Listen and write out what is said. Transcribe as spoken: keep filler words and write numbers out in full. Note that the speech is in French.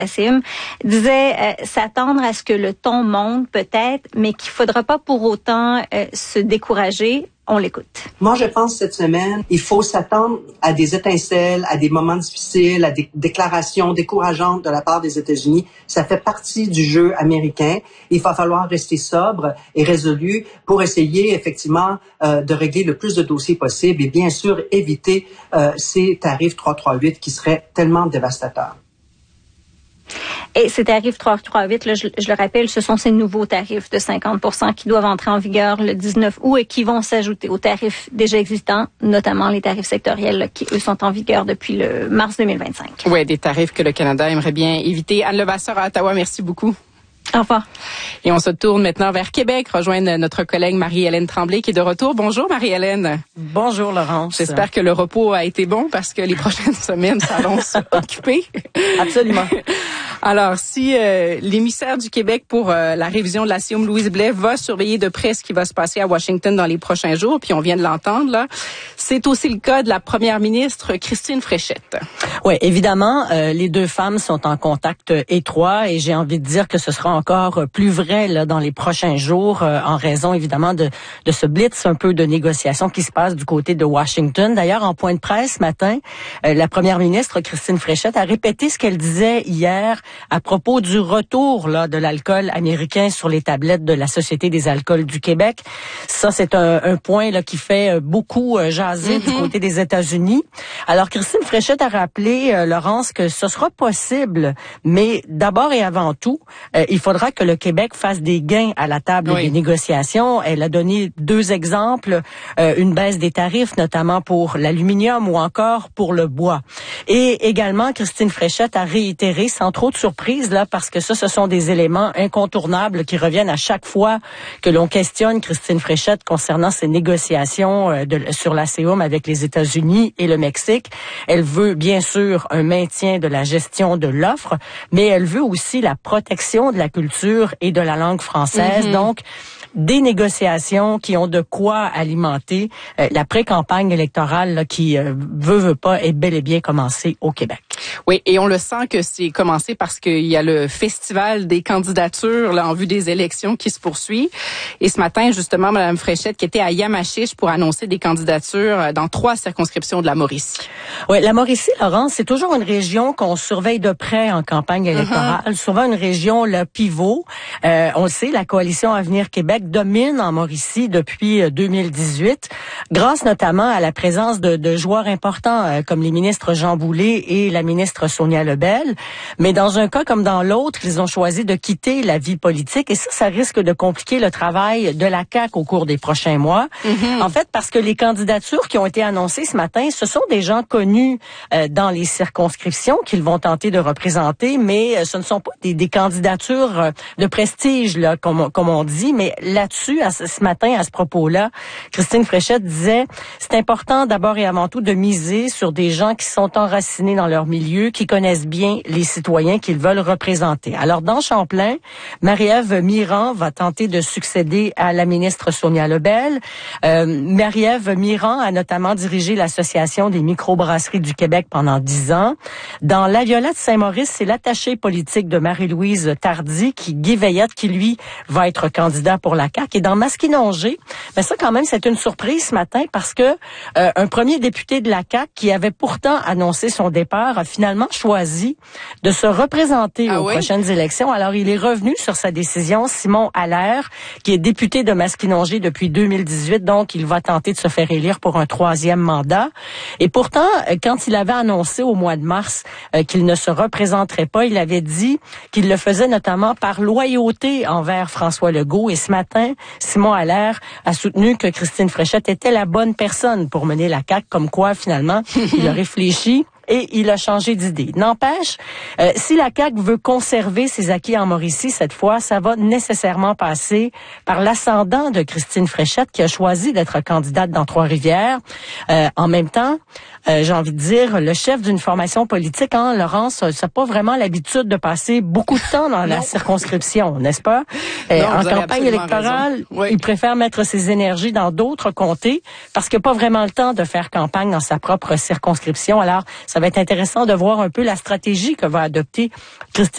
Sim, disait euh, s'attendre à ce que le ton monte peut-être, mais qu'il faudra pas pour autant euh, se décourager. On l'écoute. Moi, je pense cette semaine, il faut s'attendre à des étincelles, à des moments difficiles, à des déclarations décourageantes de la part des États-Unis. Ça fait partie du jeu américain. Il va falloir rester sobre et résolu pour essayer effectivement euh, de régler le plus de dossiers possible et bien sûr éviter euh, ces tarifs trois cent trente-huit qui seraient tellement dévastateurs. Et ces tarifs trois cent trente-huit, là, je, je le rappelle, ce sont ces nouveaux tarifs de cinquante pour cent qui doivent entrer en vigueur le dix-neuf août et qui vont s'ajouter aux tarifs déjà existants, notamment les tarifs sectoriels là, qui, eux, sont en vigueur depuis le mars deux mille vingt-cinq. Oui, des tarifs que le Canada aimerait bien éviter. Anne Levasseur à Ottawa, merci beaucoup. Au revoir. Et on se tourne maintenant vers Québec, rejoindre notre collègue Marie-Hélène Tremblay qui est de retour. Bonjour Marie-Hélène. Bonjour Laurence. J'espère que le repos a été bon parce que les prochaines semaines s'annoncent occupées. Absolument. Alors, si euh, l'émissaire du Québec pour euh, la révision de la C I O M, Louise Blais, va surveiller de près ce qui va se passer à Washington dans les prochains jours, puis on vient de l'entendre, là, c'est aussi le cas de la première ministre Christine Fréchette. Oui, évidemment, euh, les deux femmes sont en contact étroit et j'ai envie de dire que ce sera encore plus vrai là, dans les prochains jours euh, en raison évidemment de, de ce blitz un peu de négociation qui se passe du côté de Washington. D'ailleurs, en point de presse ce matin, euh, la première ministre Christine Fréchette a répété ce qu'elle disait hier à propos du retour là de l'alcool américain sur les tablettes de la Société des alcools du Québec. Ça, c'est un, un point là qui fait beaucoup euh, jaser mm-hmm. du côté des États-Unis. Alors, Christine Fréchette a rappelé, euh, Laurence, que ce sera possible, mais d'abord et avant tout, euh, il faudra que le Québec fasse des gains à la table oui. des négociations. Elle a donné deux exemples, euh, une baisse des tarifs, notamment pour l'aluminium ou encore pour le bois. Et également, Christine Fréchette a réitéré, sans trop de surprise, là, parce que ça, ce sont des éléments incontournables qui reviennent à chaque fois que l'on questionne Christine Fréchette concernant ses négociations euh, de, sur la C I O M avec les États-Unis et le Mexique. Elle veut bien sûr un maintien de la gestion de l'offre, mais elle veut aussi la protection de la culture et de la langue française. Mm-hmm. Donc, des négociations qui ont de quoi alimenter euh, la pré-campagne électorale là, qui euh, veut, veut pas est bel et bien commencée au Québec. Oui, et on le sent que c'est commencé parce qu'il y a le festival des candidatures là, en vue des élections qui se poursuit. Et ce matin, justement, Mme Fréchette qui était à Yamachiche pour annoncer des candidatures dans trois circonscriptions de la Mauricie. Oui, la Mauricie, Laurence, c'est toujours une région qu'on surveille de près en campagne électorale. Uh-huh. Souvent une région le pivot. Euh, on le sait, la coalition Avenir Québec domine en Mauricie depuis deux mille dix-huit, grâce notamment à la présence de, de joueurs importants euh, comme les ministres Jean Boulet et la ministre Sonia Lebel. Mais dans un cas comme dans l'autre, ils ont choisi de quitter la vie politique et ça, ça risque de compliquer le travail de la C A Q au cours des prochains mois. Mm-hmm. En fait, parce que les candidatures qui ont été annoncées ce matin, ce sont des gens connus euh, dans les circonscriptions qu'ils vont tenter de représenter, mais euh, ce ne sont pas des, des candidatures euh, de prestige, là, comme, comme on dit, mais là-dessus, à ce, ce matin, à ce propos-là, Christine Fréchette disait, c'est important d'abord et avant tout de miser sur des gens qui sont enracinés dans leur milieu, qui connaissent bien les citoyens qu'ils veulent représenter. Alors, dans Champlain, Marie-Ève Mirand va tenter de succéder à la ministre Sonia Lebel. Euh, Marie-Ève Mirand a notamment dirigé l'Association des microbrasseries du Québec pendant dix ans. Dans La Violette Saint-Maurice, c'est l'attaché politique de Marie-Louise Tardy, qui, Guy Veillette, qui lui va être candidat pour la C A Q. Et dans Masquinongé, mais ça quand même, c'est une surprise ce matin parce que euh, un premier député de la C A Q qui avait pourtant annoncé son départ a finalement choisi de se représenter ah aux oui? prochaines élections. Alors, il est revenu sur sa décision. Simon Allaire, qui est député de Masquinongé depuis deux mille dix-huit, donc il va tenter de se faire élire pour un troisième mandat. Et pourtant, quand il avait annoncé au mois de mars euh, qu'il ne se représenterait pas, il avait dit qu'il le faisait notamment par loyauté envers François Legault. Et ce matin, Simon Allaire a soutenu que Christine Fréchette était la bonne personne pour mener la C A Q, comme quoi, finalement, il a réfléchi et il a changé d'idée. N'empêche, euh, si la C A Q veut conserver ses acquis en Mauricie, cette fois, ça va nécessairement passer par l'ascendant de Christine Fréchette, qui a choisi d'être candidate dans Trois-Rivières. Euh, en même temps, euh, j'ai envie de dire, le chef d'une formation politique, hein, Laurence, n'a pas vraiment l'habitude de passer beaucoup de temps dans la circonscription, n'est-ce pas? Euh, non, en campagne électorale, oui. il préfère mettre ses énergies dans d'autres comtés parce qu'il n'a pas vraiment le temps de faire campagne dans sa propre circonscription. Alors, ça va être intéressant de voir un peu la stratégie que va adopter Christine